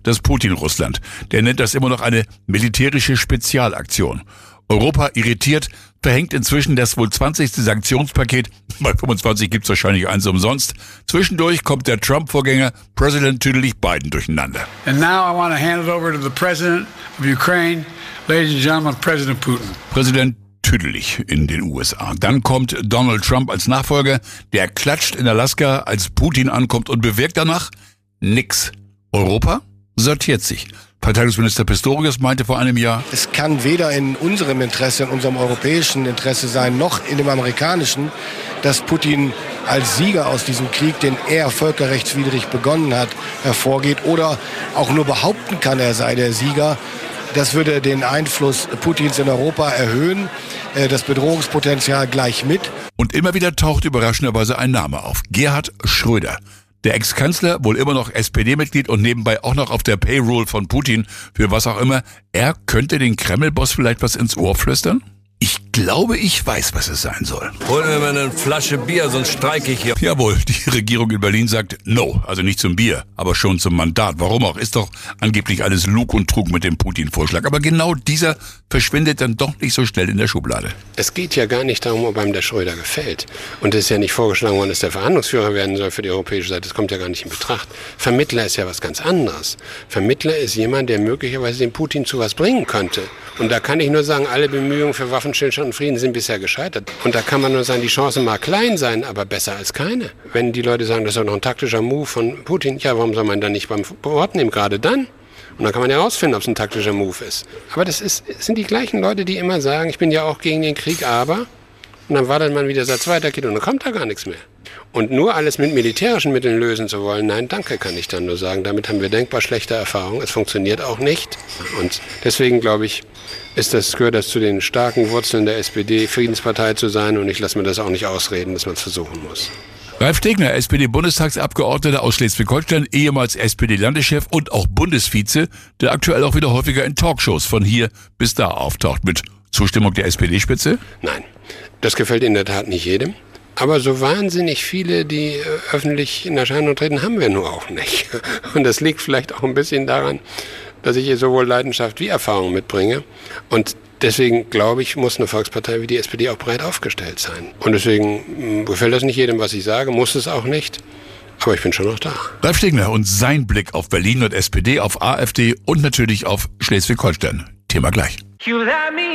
das Putin-Russland. Der nennt das immer noch eine militärische Spezialaktion. Europa irritiert, verhängt inzwischen das wohl 20. Sanktionspaket. Bei 25 gibt's wahrscheinlich eins umsonst. Zwischendurch kommt der Trump-Vorgänger Präsident Tüdelig Biden durcheinander. And now I want to hand it over to the President of Ukraine, ladies and gentlemen, President Putin. Präsident Tüdelig in den USA. Dann kommt Donald Trump als Nachfolger. Der klatscht in Alaska, als Putin ankommt und bewirkt danach nix. Europa sortiert sich. Verteidigungsminister Pistorius meinte vor einem Jahr: Es kann weder in unserem Interesse, in unserem europäischen Interesse sein, noch in dem amerikanischen, dass Putin als Sieger aus diesem Krieg, den er völkerrechtswidrig begonnen hat, hervorgeht oder auch nur behaupten kann, er sei der Sieger. Das würde den Einfluss Putins in Europa erhöhen, das Bedrohungspotenzial gleich mit. Und immer wieder taucht überraschenderweise ein Name auf: Gerhard Schröder. Der Ex-Kanzler, wohl immer noch SPD-Mitglied und nebenbei auch noch auf der Payroll von Putin, für was auch immer. Er könnte den Kreml-Boss vielleicht was ins Ohr flüstern? Ich glaube, ich weiß, was es sein soll. Holen wir mal eine Flasche Bier, sonst streike ich hier. Jawohl, die Regierung in Berlin sagt no, also nicht zum Bier, aber schon zum Mandat. Warum auch, ist doch angeblich alles Lug und Trug mit dem Putin-Vorschlag. Aber genau dieser verschwindet dann doch nicht so schnell in der Schublade. Es geht ja gar nicht darum, ob einem der Schröder gefällt. Und es ist ja nicht vorgeschlagen worden, dass der Verhandlungsführer werden soll für die europäische Seite. Das kommt ja gar nicht in Betracht. Vermittler ist ja was ganz anderes. Vermittler ist jemand, der möglicherweise den Putin zu was bringen könnte. Und da kann ich nur sagen, alle Bemühungen für Waffenstillstand und Frieden sind bisher gescheitert. Und da kann man nur sagen, die Chancen mag klein sein, aber besser als keine. Wenn die Leute sagen, das ist doch noch ein taktischer Move von Putin, ja, warum soll man dann nicht beim Wort nehmen, gerade dann? Und dann kann man ja herausfinden, ob es ein taktischer Move ist. Aber das sind die gleichen Leute, die immer sagen, ich bin ja auch gegen den Krieg, aber... Und dann wartet man wieder seit 2 Kilo und dann kommt da gar nichts mehr. Und nur alles mit militärischen Mitteln lösen zu wollen, nein, danke, kann ich dann nur sagen. Damit haben wir denkbar schlechte Erfahrungen. Es funktioniert auch nicht. Und deswegen, glaube ich, gehört das zu den starken Wurzeln der SPD, Friedenspartei zu sein. Und ich lasse mir das auch nicht ausreden, dass man es versuchen muss. Ralf Stegner, SPD-Bundestagsabgeordneter aus Schleswig-Holstein, ehemals SPD-Landeschef und auch Bundesvize, der aktuell auch wieder häufiger in Talkshows von hier bis da auftaucht. Mit Zustimmung der SPD-Spitze? Nein, das gefällt in der Tat nicht jedem. Aber so wahnsinnig viele, die öffentlich in Erscheinung treten, haben wir nur auch nicht. Und das liegt vielleicht auch ein bisschen daran, dass ich hier sowohl Leidenschaft wie Erfahrung mitbringe. Und deswegen, glaube ich, muss eine Volkspartei wie die SPD auch breit aufgestellt sein. Und deswegen gefällt das nicht jedem, was ich sage, muss es auch nicht. Aber ich bin schon noch da. Ralf Stegner und sein Blick auf Berlin und SPD, auf AfD und natürlich auf Schleswig-Holstein. Thema gleich.